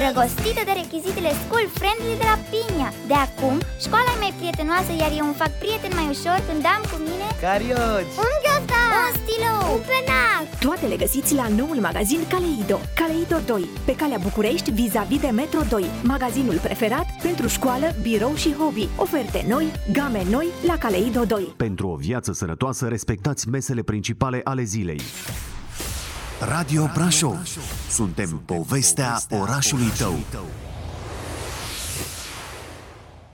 îndrăgostită de rechizitele school friendly de la Pinia. De acum, școala e mai prietenoasă, iar eu îmi fac prieten mai ușor când am cu mine carioci, un ghiozdan, un stilou, un penac. Toate le găsiți la noul magazin Caleido. Caleido 2, pe calea București, vis-a-vis de Metro 2. Magazinul preferat pentru școală, birou și hobby. Oferte noi, game noi la Caleido 2. Pentru o viață sănătoasă, respectați mesele principale ale zilei. Radio Brașov. Suntem povestea orașului tău.